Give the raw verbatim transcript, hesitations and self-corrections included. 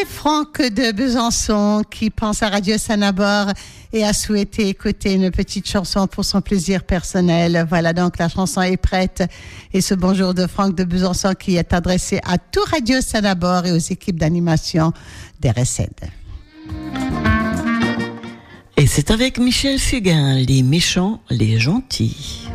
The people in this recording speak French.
Franck de Besançon qui pense à Radio Sanabor et a souhaité écouter une petite chanson pour son plaisir personnel. Voilà, donc la chanson est prête. Et ce bonjour de Franck de Besançon qui est adressé à tout Radio Sanabor et aux équipes d'animation d'R S Z. Et c'est avec Michel Fugain, les méchants, les gentils.